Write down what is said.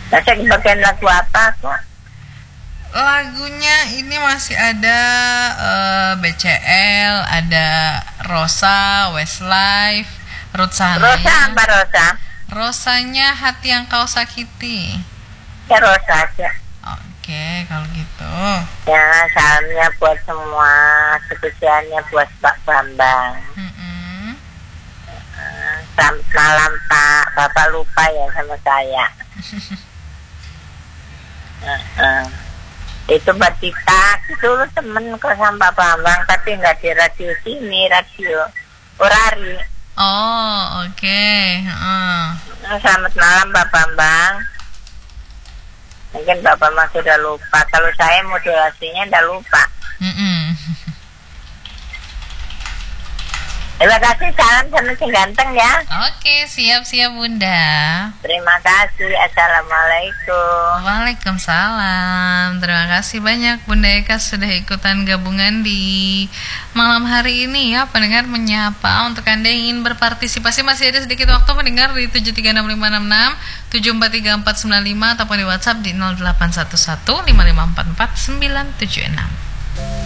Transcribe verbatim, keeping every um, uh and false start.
Masa bagian lagu apa kok? Lagunya ini masih ada uh, B C L, ada Rosa, Westlife, Ruth Sahanaya. Rosa apa Rosa? Rosanya Hati Yang Kau Sakiti. Ya Rosa aja. Oke, kalau gitu. Ya, salamnya buat semua, spesialnya buat Pak Bambang. Mm-mm. Selamat malam Pak, Bapak lupa ya sama saya. uh-uh. Itu Mbak Tita, itu temen kok sama Pak Bambang, tapi nggak di radio sini, radio Orari. Oh, oke. Okay. Uh. Selamat malam Pak Bambang. Mungkin Bapak Mas sudah lupa. Kalau saya modulasinya udah lupa. Mm-mm. Terima kasih, salam sama si ganteng ya. Oke, siap-siap Bunda. Terima kasih. Assalamualaikum. Waalaikumsalam. Terima kasih banyak Bunda Eka sudah ikutan gabungan di malam hari ini ya. Pendengar menyapa. Untuk Anda yang ingin berpartisipasi masih ada sedikit waktu pendengar di tujuh tiga enam lima enam enam tujuh empat tiga empat sembilan lima ataupun di WhatsApp di nol delapan satu satu lima lima empat empat sembilan tujuh enam.